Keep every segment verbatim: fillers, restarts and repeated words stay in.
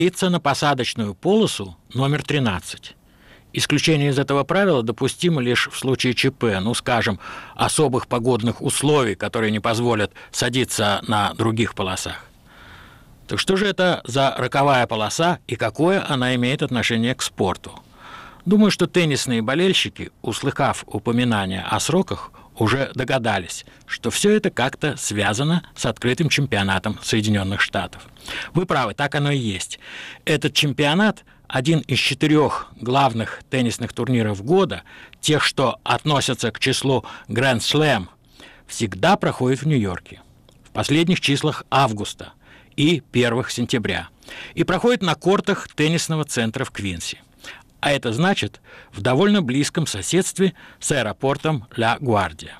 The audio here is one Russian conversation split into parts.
на посадочную полосу номер тринадцать. Исключение из этого правила допустимо лишь в случае ЧП, ну, скажем, особых погодных условий, которые не позволят садиться на других полосах. Так что же это за роковая полоса и какое она имеет отношение к спорту? Думаю, что теннисные болельщики, услыхав упоминания о сроках, уже догадались, что все это как-то связано с открытым чемпионатом Соединенных Штатов. Вы правы, так оно и есть. Этот чемпионат – один из четырех главных теннисных турниров года, тех, что относятся к числу Grand Slam, всегда проходит в Нью-Йорке в последних числах августа и первых сентября и проходит на кортах теннисного центра в Квинси. А это значит в довольно близком соседстве с аэропортом Ла Гвардия.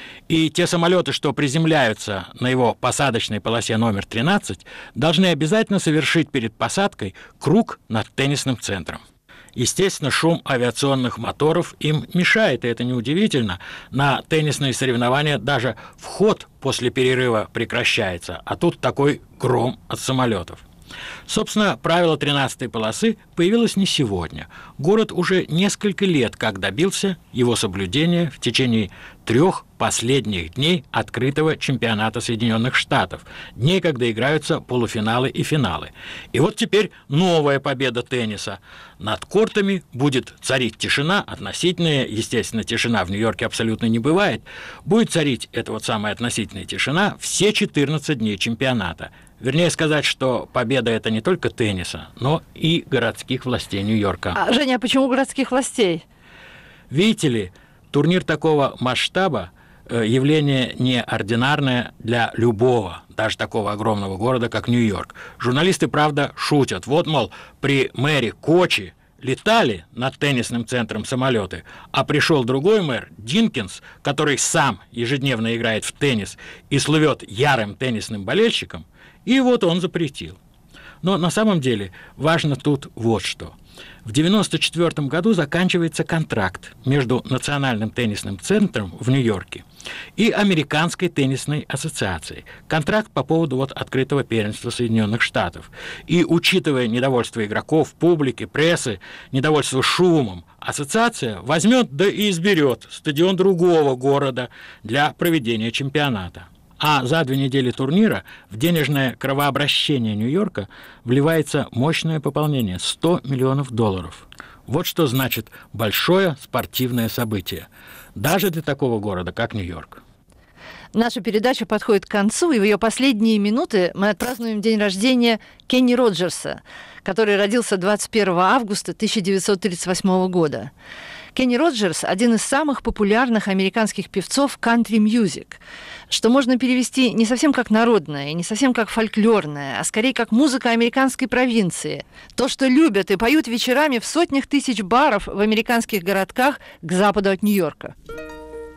И те самолеты, что приземляются на его посадочной полосе номер тринадцать, должны обязательно совершить перед посадкой круг над теннисным центром. Естественно, шум авиационных моторов им мешает, и это неудивительно. На теннисные соревнования даже вход после перерыва прекращается, а тут такой гром от самолетов. Собственно, правило тринадцатой полосы появилось не сегодня. Город уже несколько лет как добился его соблюдения в течение трех последних дней открытого чемпионата Соединенных Штатов, дней, когда играются полуфиналы и финалы. И вот теперь новая победа тенниса. Над кортами будет царить тишина, относительная, естественно, тишина в Нью-Йорке абсолютно не бывает. Будет царить эта вот самая относительная тишина все четырнадцать дней чемпионата. Вернее сказать, что победа – это не только тенниса, но и городских властей Нью-Йорка. А, Женя, а почему городских властей? Видите ли, турнир такого масштаба – явление неординарное для любого, даже такого огромного города, как Нью-Йорк. Журналисты, правда, шутят. Вот, мол, при мэре Кочи летали над теннисным центром самолеты, а пришел другой мэр, Динкинс, который сам ежедневно играет в теннис и слывет ярым теннисным болельщиком, и вот он запретил. Но на самом деле важно тут вот что. В девяносто четвёртом году заканчивается контракт между Национальным теннисным центром в Нью-Йорке и Американской теннисной ассоциацией. Контракт по поводу вот открытого первенства Соединенных Штатов. И учитывая недовольство игроков, публики, прессы, недовольство шумом, ассоциация возьмет да и изберет стадион другого города для проведения чемпионата. А за две недели турнира в денежное кровообращение Нью-Йорка вливается мощное пополнение – сто миллионов долларов. Вот что значит большое спортивное событие, даже для такого города, как Нью-Йорк. Наша передача подходит к концу, и в ее последние минуты мы отпразднуем день рождения Кенни Роджерса, который родился двадцать первого августа тысяча девятьсот тридцать восьмого года. Кенни Роджерс – один из самых популярных американских певцов кантри-мьюзик, что можно перевести не совсем как народное, и не совсем как фольклорное, а скорее как музыка американской провинции. То, что любят и поют вечерами в сотнях тысяч баров в американских городках к западу от Нью-Йорка.